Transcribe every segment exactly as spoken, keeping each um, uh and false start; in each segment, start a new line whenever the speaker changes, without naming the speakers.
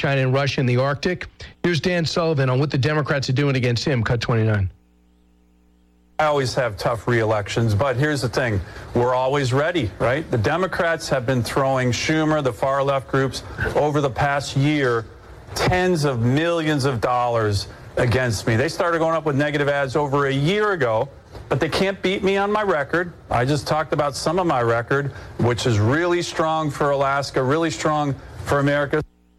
China and Russia in the Arctic. Here's Dan Sullivan on what the Democrats are doing against him. Cut twenty-nine.
I always have tough re-elections, but here's the thing. We're always ready, right? The Democrats have been throwing Schumer, the far-left groups, over the past year, tens of millions of dollars against me. They started going up with negative ads over a year ago, but they can't beat me on my record. I just talked about some of my record, which is really strong for Alaska, really strong for America.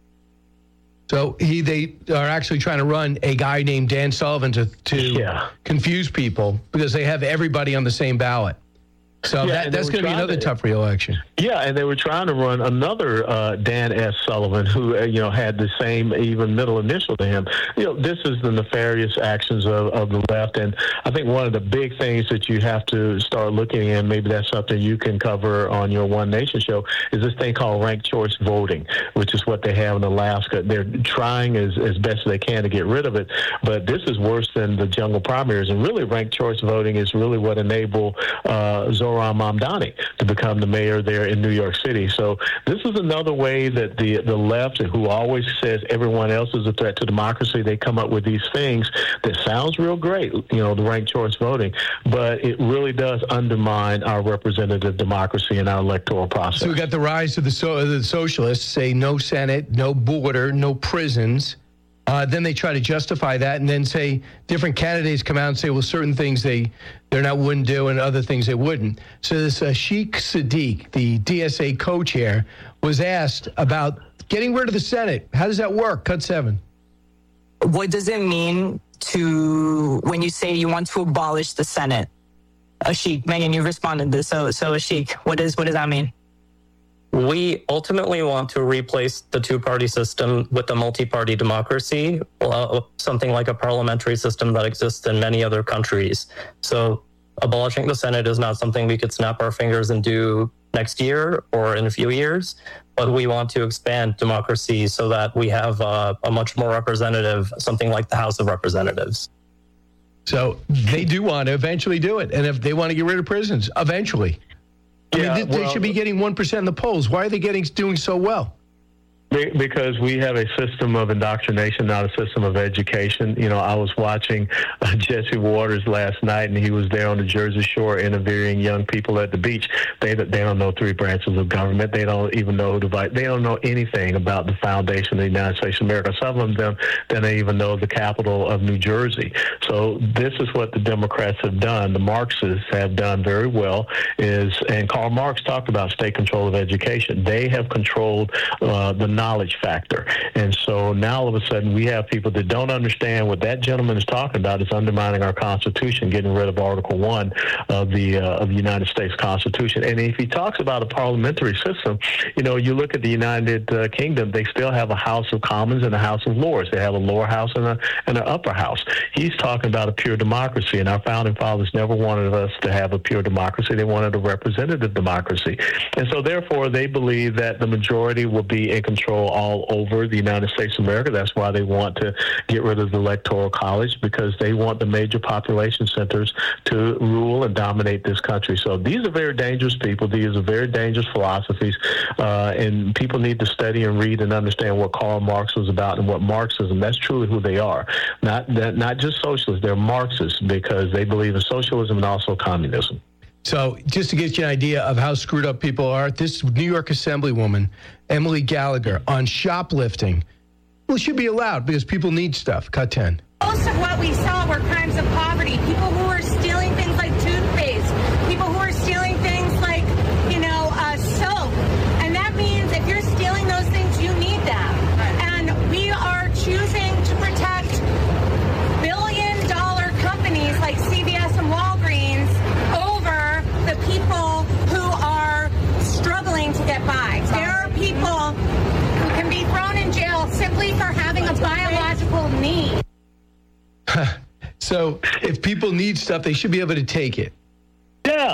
So he, they are actually trying to run a guy named Dan Sullivan to, to yeah. confuse people because they have everybody on the same ballot. So yeah, that, that's going to be another to, tough re-election.
Yeah, and they were trying to run another uh, Dan S. Sullivan, who uh, you know had the same even middle initial to him. You know, this is the nefarious actions of, of the left, and I think one of the big things that you have to start looking at, maybe that's something you can cover on your One Nation show, is this thing called ranked choice voting, which is what they have in Alaska. They're trying as, as best as they can to get rid of it, but this is worse than the jungle primaries, and really ranked choice voting is really what enabled uh, Zoran Mamdani to become the mayor there in New York City. So this is another way that the the left, who always says everyone else is a threat to democracy, they come up with these things that sounds real great, you know, the ranked choice voting, but it really does undermine our representative democracy and our electoral process.
So we got the rise of the, so, the socialists, say no Senate, no border, no prisons. Uh, then they try to justify that and then say different candidates come out and say, well, certain things they, they're not wouldn't do and other things they wouldn't. So this uh, Sheikh Sadiq, the D S A co-chair, was asked about getting rid of the Senate. How does that work? Cut seven.
What does it mean to when you say you want to abolish the Senate? Ashik, Megan, you responded to this. So, so Ashik, what is what does that mean?
We ultimately want to replace the two-party system with a multi-party democracy, uh, something like a parliamentary system that exists in many other countries. So abolishing the Senate is not something we could snap our fingers and do next year or in a few years, but we want to expand democracy so that we have uh, a much more representative, something like the House of Representatives.
So they do want to eventually do it. And if they want to get rid of prisons, eventually. I
yeah,
mean, they,
well,
they should be getting one percent in the polls. Why are they getting doing so well?
Because we have a system of indoctrination, not a system of education. You know, I was watching uh, Jesse Waters last night, and he was there on the Jersey Shore interviewing young people at the beach. They they don't know three branches of government. They don't even know who to vote. They don't know anything about the foundation of the United States of America. Some of them don't even know the capital of New Jersey. So this is what the Democrats have done. The Marxists have done very well. Is and Karl Marx talked about state control of education. They have controlled uh, the knowledge factor. And so now all of a sudden we have people that don't understand what that gentleman is talking about is undermining our Constitution, getting rid of Article One of the uh, of the United States Constitution. And if he talks about a parliamentary system, you know, you look at the United uh, Kingdom, they still have a House of Commons and a House of Lords. They have a lower house and a and an upper house. He's talking about a pure democracy, and our founding fathers never wanted us to have a pure democracy. They wanted a representative democracy. And so therefore they believe that the majority will be in control all over the United States of America. That's why they want to get rid of the Electoral College, because they want the major population centers to rule and dominate this country. So these are very dangerous people. These are very dangerous philosophies, uh, and people need to study and read and understand what Karl Marx was about and what Marxism, that's truly who they are. Not, not just socialists, they're Marxists because they believe in socialism and also communism.
So just to get you an idea of how screwed up people are, this New York Assemblywoman, Emily Gallagher, on shoplifting, well, should be allowed because people need stuff. Cut ten.
Most of what we saw were crimes of poverty. People who were stealing things like toothpaste, people who were stealing things like, you know, uh, soap. And that means if you're stealing those things, you need them. And we are choosing to protect billion-dollar companies like C V S and Walgreens over the people who are struggling to get by. There are people who can be thrown in jail simply for having a biological need.
So if people need stuff, they should be able to take it.
Yeah,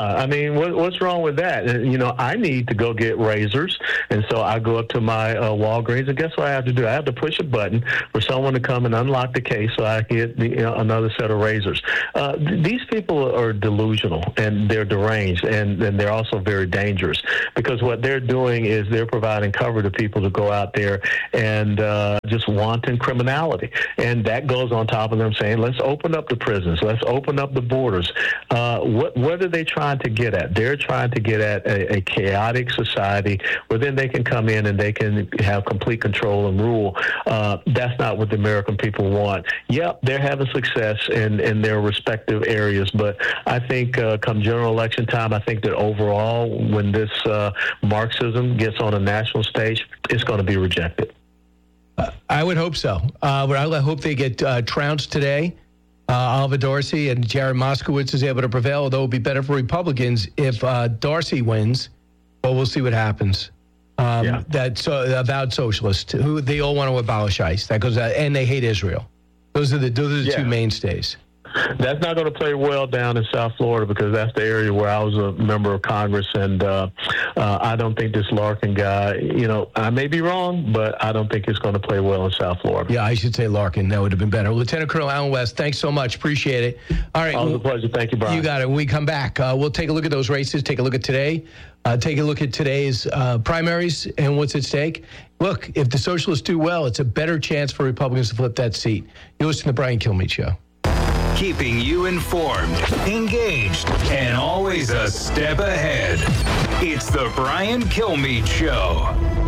I mean, what, what's wrong with that? And, you know, I need to go get razors, and so I go up to my uh, Walgreens, and guess what I have to do? I have to push a button for someone to come and unlock the case so I can get the, you know, another set of razors. Uh, th- these people are delusional, and they're deranged, and, and they're also very dangerous, because what they're doing is they're providing cover to people to go out there and uh, just wanton criminality. And that goes on top of them saying, let's open up the prisons, let's open up the borders. Uh, what, what are they trying to get at? They're trying to get at a, a chaotic society where then they can come in and they can have complete control and rule. Uh, that's not what the American people want. Yep, they're having success in, in their respective areas, but I think uh, come general election time, I think that overall, when this uh, Marxism gets on a national stage, it's going to be rejected.
Uh, I would hope so. Uh, but I hope they get uh, trounced today. Uh, Oliver Darcy and Jared Moskowitz is able to prevail, although it would be better for Republicans if uh, Darcy wins. But we'll see what happens. Um,
yeah.
That so, avowed socialist, who they all want to abolish ICE. That goes out, and they hate Israel. Those are the those are the
yeah.
two mainstays.
That's not going to play well down in South Florida, because that's the area where I was a member of Congress, and uh, uh, I don't think this Larkin guy, you know, I may be wrong, but I don't think it's going to play well in South Florida.
Yeah, I should say Larkin. That would have been better. Lieutenant Colonel Allen West, thanks so much. Appreciate it. All right.
Always a pleasure. Thank you, Brian.
You got it. When we come back, uh, we'll take a look at those races, take a look at today, uh, take a look at today's uh, primaries and what's at stake. Look, if the socialists do well, it's a better chance for Republicans to flip that seat. You listen to the Brian Kilmeade Show.
Keeping you informed, engaged, and always a step ahead. It's the Brian Kilmeade Show.